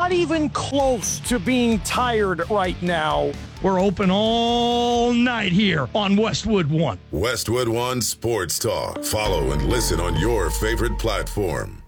not even close to being tired right now. We're open all night here on Westwood One. Westwood One Sports Talk. Follow and listen on your favorite platform.